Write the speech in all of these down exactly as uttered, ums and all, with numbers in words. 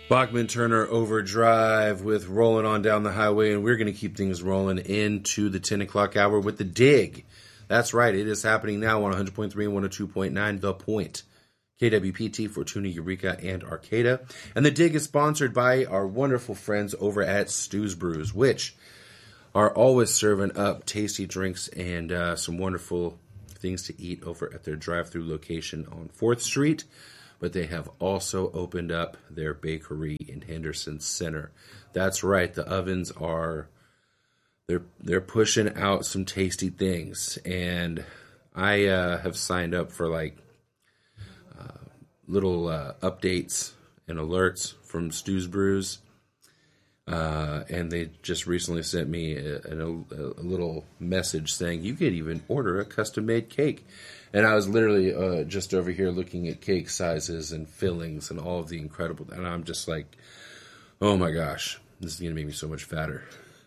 Bachman Turner Overdrive with Rolling On Down the Highway, and we're going to keep things rolling into the ten o'clock hour with The Dig. That's right, it is happening now on one hundred point three and one oh two point nine, The Point. K W P T, Fortuna, Eureka, and Arcata. And The Dig is sponsored by our wonderful friends over at Stu's Brews, which are always serving up tasty drinks and uh, some wonderful things to eat over at their drive-thru location on fourth street. But they have also opened up their bakery in Henderson Center. That's right, the ovens are, they're they're pushing out some tasty things. And I uh, have signed up for like uh, little uh, updates and alerts from Stu's Brews. Uh, and they just recently sent me a, a, a little message saying you could even order a custom-made cake. And I was literally uh, just over here looking at cake sizes and fillings and all of the incredible... And I'm just like, oh my gosh, this is going to make me so much fatter.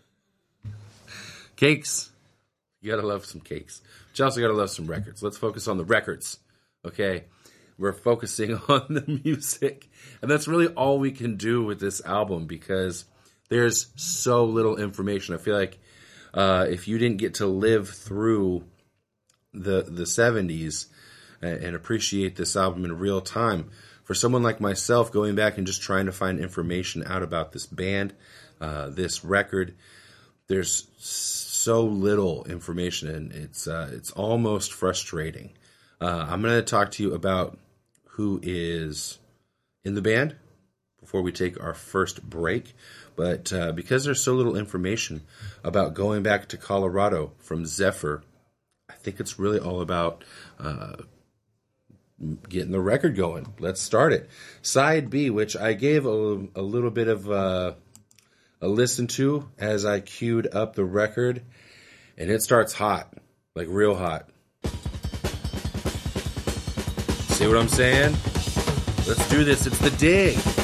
Cakes. You got to love some cakes. But you also got to love some records. Let's focus on the records, okay? We're focusing on the music. And that's really all we can do with this album because there's so little information. I feel like uh, if you didn't get to live through the the seventies and, and appreciate this album in real time, for someone like myself going back and just trying to find information out about this band, uh, this record, there's so little information and it's uh, it's almost frustrating. Uh, I'm going to talk to you about who is in the band before we take our first break. But uh, because there's so little information about going back to Colorado from Zephyr, I think it's really all about uh, getting the record going. Let's start it. Side B, which I gave a, a little bit of uh, a listen to as I queued up the record, and it starts hot, like real hot. See what I'm saying? Let's do this. It's The Dig.